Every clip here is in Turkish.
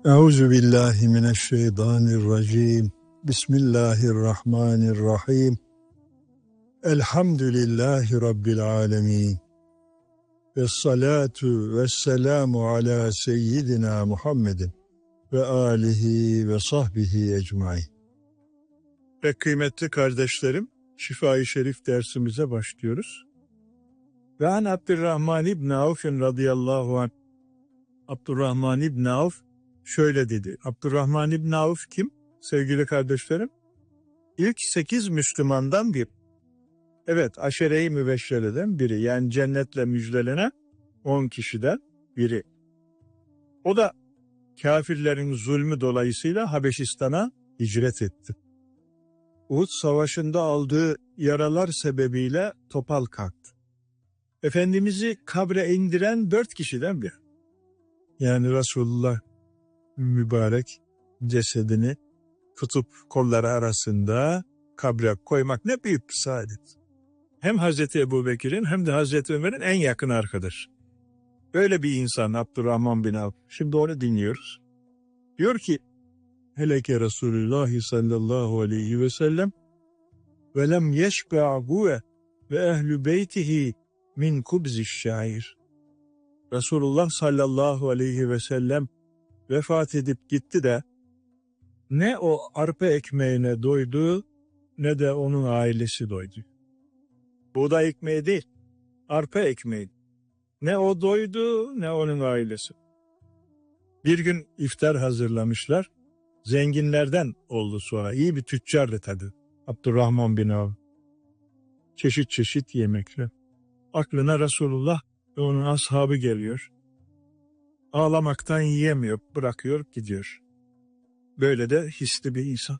Euzu billahi mineşşeytanirracim. Bismillahirrahmanirrahim. Elhamdülillahi rabbil alamin. Ves salatu vesselamu ala seyyidina Muhammedin ve alihi ve sahbihi ecmaîn. Ve kıymetli kardeşlerim, Şifa-i Şerif dersimize başlıyoruz. Ve an Abdurrahman İbni Avf radıyallahu anh. Abdurrahman İbni Avf şöyle dedi. Abdurrahman İbni Avf kim? Sevgili kardeşlerim, İlk 8 Müslümandan bir. Evet, aşere-i mübeşşereden biri. Yani cennetle müjdelenen 10 kişiden biri. O da kafirlerin zulmü dolayısıyla Habeşistan'a hicret etti. Uhud Savaşı'nda aldığı yaralar sebebiyle topal kalktı. Efendimiz'i kabre indiren 4 kişiden biri. Yani Resulullah mübarek cesedini tutup kolları arasında kabre koymak ne büyük bir saadet. Hem Hazreti Ebubekir'in hem de Hazreti Ömer'in en yakın arkadaşı. Böyle bir insan Abdurrahman bin Avf. Şimdi onu dinliyoruz. Diyor ki, heleke Resulullah sallallahu aleyhi ve sellem ve lem yeşbe'ahu ve ehlü beytihi min kubziş şair. Resulullah sallallahu aleyhi ve sellem vefat edip gitti de ne o arpa ekmeğine doydu ne de onun ailesi doydu. Buğday ekmeği değil, arpa ekmeği. Ne o doydu ne onun ailesi. Bir gün iftar hazırlamışlar. Zenginlerden oldu sonra. İyi bir tüccardı tabii. Abdurrahman bin Avf. Çeşit çeşit yemekler. Aklına Resulullah ve onun ashabı geliyor. Ağlamaktan yiyemiyor, bırakıyor, gidiyor. Böyle de hisli bir insan.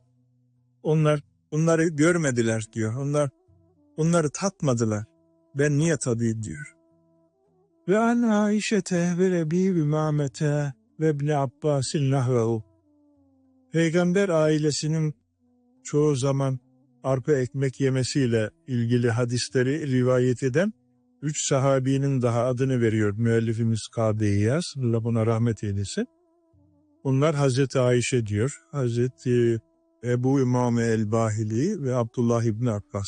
Onları görmediler diyor. Onları tatmadılar. Ben niye tadayım diyor. Ve an Aişete ve Ebi Ümamete ve İbni Abbas'in nahvehu. Peygamber ailesinin çoğu zaman arpa ekmek yemesiyle ilgili hadisleri rivayet eden 3 sahabinin daha adını veriyor müellifimiz Kabe İyaz. Allah buna rahmet eylesin. Bunlar Hazreti Ayşe diyor, Hazreti Ebu Ümame el-Bahili ve Abdullah İbni Abbas.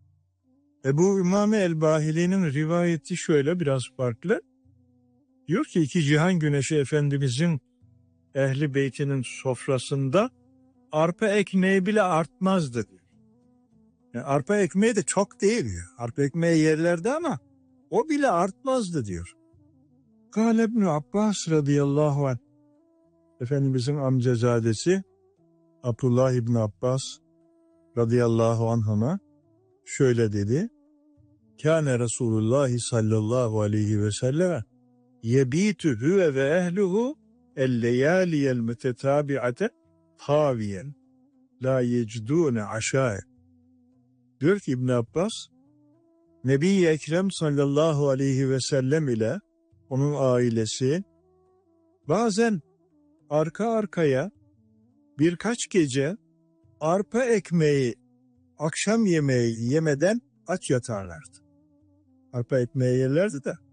Ebu Ümame el-Bahili'nin rivayeti şöyle biraz farklı. Diyor ki 2 cihan güneşi Efendimizin ehli beytinin sofrasında arpa ekmeği bile artmazdı diyor. Yani arpa ekmeği de çok değil diyor. Arpa ekmeği yerlerde ama o bile artmazdı diyor. Kâle İbni Abbas radıyallahu anh. Efendimizin amcazadesi Abdullah İbni Abbas radıyallahu anh'a şöyle dedi. Kâne Resulullah sallallahu aleyhi ve sellem yebîtü hüve ve ehluhu el-leyâliyel mütetâbi'ate hâviyen la yecdûne aşâe. Diyor ki İbn Abbas, Nebi-i Ekrem sallallahu aleyhi ve sellem ile onun ailesi bazen arka arkaya birkaç gece arpa ekmeği, akşam yemeği yemeden aç yatarlardı. Arpa ekmeği yerlerdi de